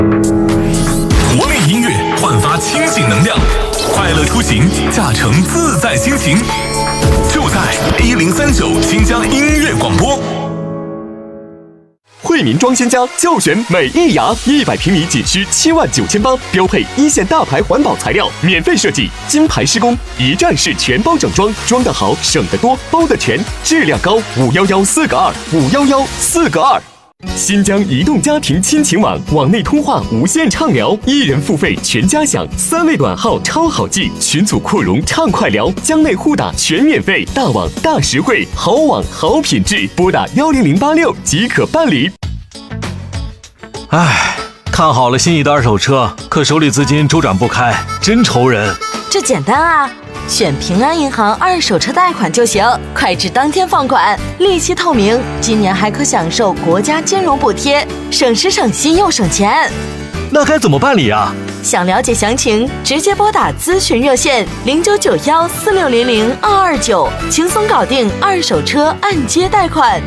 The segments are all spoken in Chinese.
活力音乐焕发清醒能量，快乐出行，驾乘自在心情。就在1039新疆音乐广播。 惠民装鲜家就选美益雅，100平米仅需79800，标配一线大牌环保材料，免费设计，金牌施工，一站式全包整装，装得好，省得多，包得全，质量高，511422，511422。新疆移动家庭亲情网，网内通话无限畅聊，1人付费全家享，3位短号超好记，群组扩容畅快聊，疆内互打全免费，大网大实惠，好网好品质，拨打10086即可办理。 唉，看好了心仪的二手车，可手里资金周转不开，真愁人。 这简单啊，选平安银行二手车贷款就行，快至当天放款，利息透明，今年还可享受国家金融补贴，省时省心又省钱。 那该怎么办理啊？ 想了解详情，直接拨打咨询热线099146002229，轻松搞定二手车按揭贷款。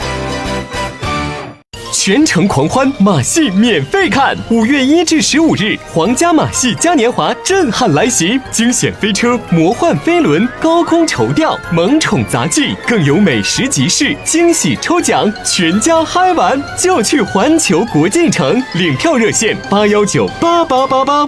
全程狂欢，马戏免费看！5月1至15日，皇家马戏嘉年华震撼来袭，惊险飞车、魔幻飞轮、高空绸吊、萌宠杂技，更有美食集市、惊喜抽奖，全家嗨玩就去环球国际城！领票热线8198888。